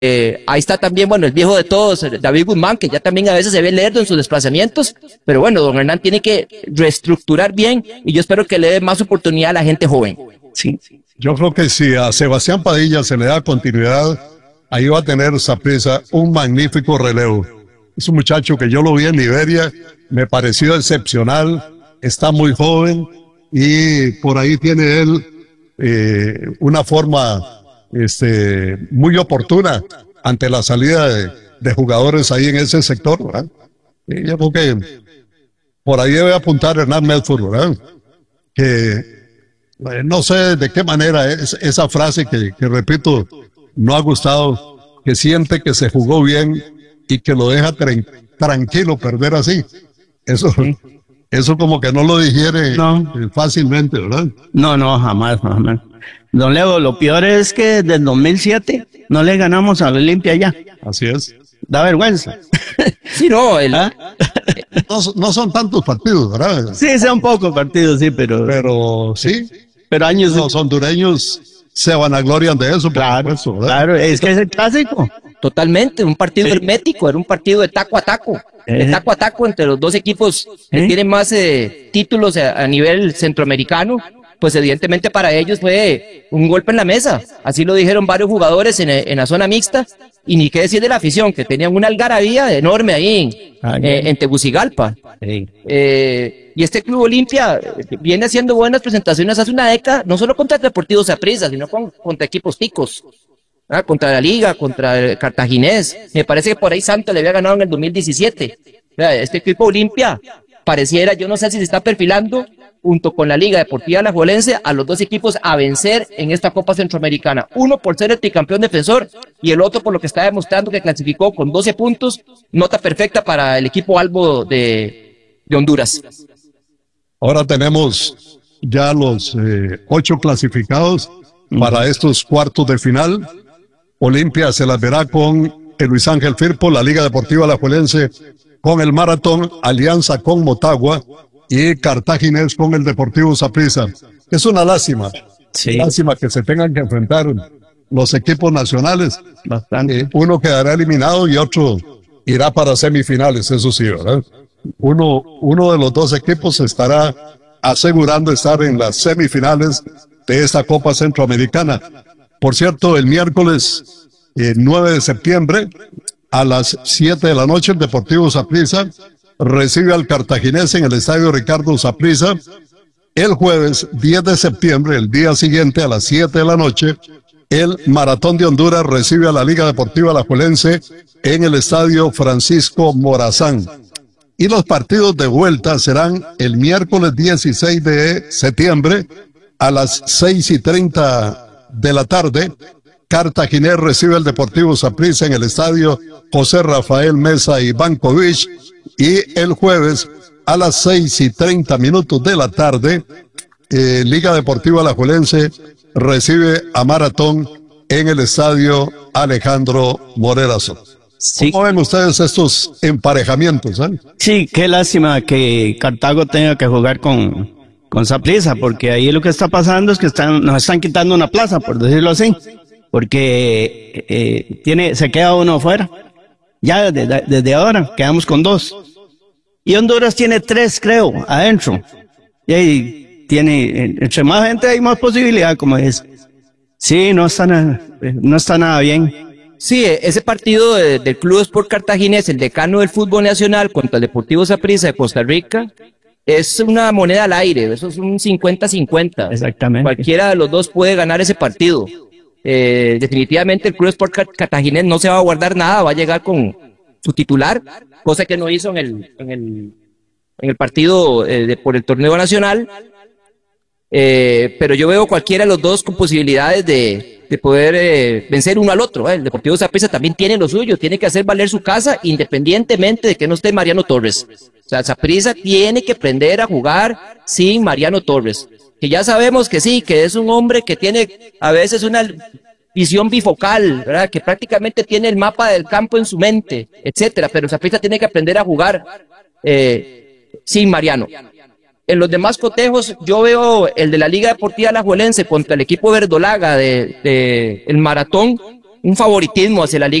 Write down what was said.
Ahí está también, bueno, el viejo de todos, David Guzmán, que ya también a veces se ve lerdo en sus desplazamientos, pero bueno, don Hernán tiene que reestructurar bien y yo espero que le dé más oportunidad a la gente joven. Sí. Yo creo que si a Sebastián Padilla se le da continuidad, ahí va a tener Saprissa un magnífico relevo. Es un muchacho que yo lo vi en Liberia, me pareció excepcional, está muy joven y por ahí tiene él una forma muy oportuna ante la salida de jugadores ahí en ese sector, ¿verdad? Y yo creo que por ahí debe apuntar Hernán Medford, ¿verdad? Que no sé de qué manera es esa frase que repito, no ha gustado, que siente que se jugó bien y que lo deja tranquilo perder así. Eso como que no lo digiere fácilmente, ¿verdad? No, jamás. Don Leo, lo peor es que desde el 2007 no le ganamos al Olimpia ya. Así es. Da vergüenza. Sí, no, no son tantos partidos, ¿verdad? Sí, son pocos partidos, sí, pero sí. Pero años. Los hondureños se vanaglorian de eso, claro, supuesto, ¿verdad? Claro, es que es el clásico. Totalmente, un partido hermético, era un partido de taco a taco. De taco a taco entre los dos equipos que tienen más títulos a nivel centroamericano. Pues evidentemente para ellos fue un golpe en la mesa. Así lo dijeron varios jugadores en la zona mixta. Y ni qué decir de la afición, que tenían una algarabía enorme ahí en Tegucigalpa. Sí. Y este Club Olimpia viene haciendo buenas presentaciones hace una década, no solo contra el Deportivo Saprissa, sino contra equipos ticos. Contra la Liga, contra el Cartaginés. Me parece que por ahí Santos le había ganado en el 2017. Este equipo Olimpia pareciera, yo no sé si se está perfilando junto con la Liga Deportiva Alajuelense a los dos equipos a vencer en esta Copa Centroamericana. Uno por ser el tricampeón defensor y el otro por lo que está demostrando que clasificó con 12 puntos, nota perfecta para el equipo albo de Honduras. Ahora tenemos ya los 8 clasificados para estos cuartos de final. Olimpia se las verá con el Luis Ángel Firpo, la Liga Deportiva Alajuelense con el Maratón, Alianza con Motagua y Cartaginés con el Deportivo Saprissa. Es una lástima, lástima que se tengan que enfrentar los equipos nacionales. Uno quedará eliminado y otro irá para semifinales, eso sí, ¿verdad? Uno de los dos equipos estará asegurando estar en las semifinales de esta Copa Centroamericana. Por cierto, el miércoles 9 de septiembre a las 7 de la noche el Deportivo Saprissa recibe al Cartaginés en el Estadio Ricardo Saprissa. El jueves 10 de septiembre, el día siguiente a las 7 de la noche, el Maratón de Honduras recibe a la Liga Deportiva Alajuelense en el Estadio Francisco Morazán. Y los partidos de vuelta serán el miércoles 16 de septiembre a las 6:30 de la tarde. Cartaginés recibe al Deportivo Saprissa en el Estadio José Rafael Mesa Ivankovic. Y el jueves a las 6:30 de la tarde, Liga Deportiva Alajuelense recibe a Maratón en el Estadio Alejandro Morerazo. Sí. ¿Cómo ven ustedes estos emparejamientos? Sí, qué lástima que Cartago tenga que jugar con Saprissa, porque ahí lo que está pasando es que nos están quitando una plaza, por decirlo así, porque se queda uno fuera. Ya desde ahora quedamos con 2. Y Honduras tiene 3, creo, adentro. Y ahí tiene, entre más gente hay más posibilidad, como es. Sí, no está nada bien. Sí, ese partido del Club Sport Cartaginés, el decano del fútbol nacional contra el Deportivo Saprissa de Costa Rica, es una moneda al aire, eso es un 50-50. Exactamente. Cualquiera de los dos puede ganar ese partido. Definitivamente el Club Sport Cartaginés no se va a guardar nada, va a llegar con su titular, cosa que no hizo en el partido por el torneo nacional. Pero yo veo cualquiera de los dos con posibilidades de poder vencer uno al otro. El Deportivo Saprissa también tiene lo suyo, tiene que hacer valer su casa independientemente de que no esté Mariano Torres. O sea, Saprissa tiene que aprender a jugar sin Mariano Torres, que ya sabemos que sí, que es un hombre que tiene a veces una visión bifocal, ¿verdad? Que prácticamente tiene el mapa del campo en su mente, etcétera, pero Saprissa tiene que aprender a jugar sin Mariano. En los demás cotejos, yo veo el de la Liga Deportiva Alajuelense contra el equipo verdolaga de el Maratón un favoritismo hacia la Liga